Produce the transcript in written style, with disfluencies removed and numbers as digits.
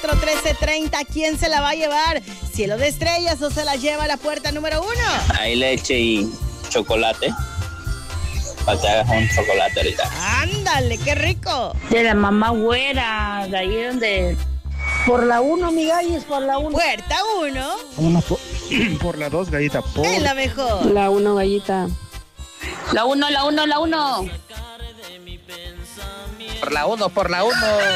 413-30. ¿Quién se la va a llevar? ¿Cielo de estrellas o se la lleva a la puerta número 1? Hay leche y chocolate. Para que hagas un chocolate ahorita. Ándale, qué rico. De la mamá güera, de ahí donde... Por la 1, mi gallo, es por la 1. Puerta 1. Una por la 2, gallita. Es la mejor. La 1, gallita. La 1. Por la 1.